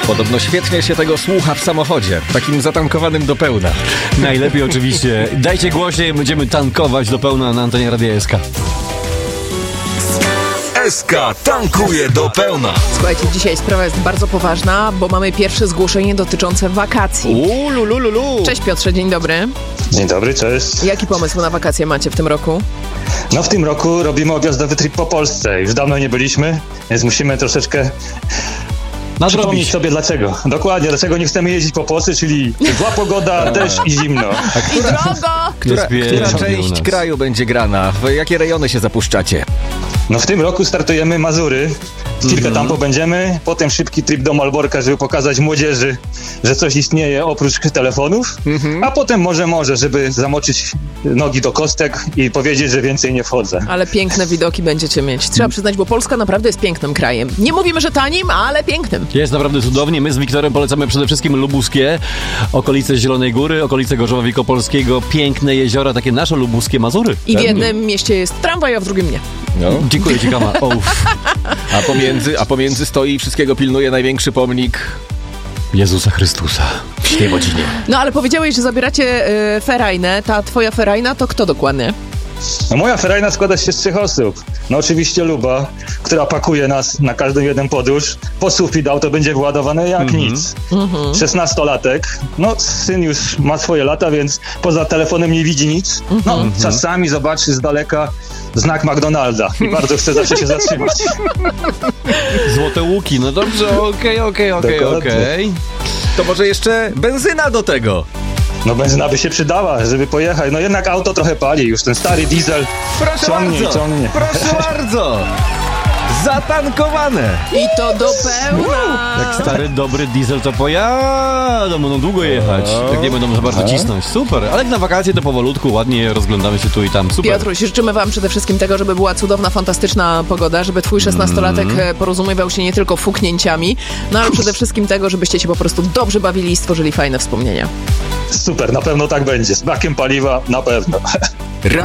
Podobno świetnie się tego słucha w samochodzie, takim zatankowanym do pełna. Najlepiej oczywiście. Dajcie głośniej, będziemy tankować do pełna na antenie Radia SK. SK tankuje do pełna. Słuchajcie, dzisiaj sprawa jest bardzo poważna, bo mamy pierwsze zgłoszenie dotyczące wakacji. Cześć Piotrze, dzień dobry. Dzień dobry, cześć. Jaki pomysł na wakacje macie w tym roku? No w tym roku robimy objazdowy trip po Polsce. Już dawno nie byliśmy, więc musimy troszeczkę przypomnieć sobie dlaczego. Dokładnie, dlaczego nie chcemy jeździć po Polsce, czyli zła pogoda, deszcz i zimno. I drogo! Która część kraju będzie grana? W jakie rejony się zapuszczacie? No w tym roku startujemy Mazury. Chwilkę tam pobędziemy, potem szybki trip do Malborka, żeby pokazać młodzieży, że coś istnieje oprócz telefonów, a potem może, żeby zamoczyć nogi do kostek i powiedzieć, że więcej nie wchodzę. Ale piękne widoki będziecie mieć. Trzeba przyznać, bo Polska naprawdę jest pięknym krajem. Nie mówimy, że tanim, ale pięknym. Jest naprawdę cudownie. My z Wiktorem polecamy przede wszystkim Lubuskie, okolice Zielonej Góry, okolice Gorzowa Wielkopolskiego, piękne jeziora, takie nasze lubuskie Mazury. I w jednym mieście jest tramwaj, a w drugim nie. No. Dziękuję ci, Kama. A pomiędzy stoi i wszystkiego pilnuje największy pomnik Jezusa Chrystusa w Świebodzinie. No ale powiedziałeś, że zabieracie ferajnę. Ta twoja ferajna to kto dokładnie? No moja ferajna składa się z 3 osób. No oczywiście Luba, która pakuje nas na każdą jeden podróż. Po sufit auto będzie wyładowane jak nic. 16-latek. No syn już ma swoje lata, więc poza telefonem nie widzi nic. No czasami zobaczy z daleka znak McDonalda i bardzo chce zawsze się zatrzymać. Złote łuki, no dobrze, okej. To może jeszcze benzyna do tego? No benzyna by się przydała, żeby pojechać. No jednak auto trochę pali, już ten stary diesel ciągnie. Proszę bardzo! Zatankowane! I to do pełna! Jak stary, dobry diesel to pojadą, będą długo jechać. Tak nie będą za bardzo cisnąć. Super, ale jak na wakacje to powolutku, ładnie rozglądamy się tu i tam. Super. Piotruś, życzymy wam przede wszystkim tego, żeby była cudowna, fantastyczna pogoda, żeby twój 16-latek porozumiewał się nie tylko fuknięciami, no ale przede wszystkim tego, żebyście się po prostu dobrze bawili i stworzyli fajne wspomnienia. Super, na pewno tak będzie. Z brakiem paliwa na pewno.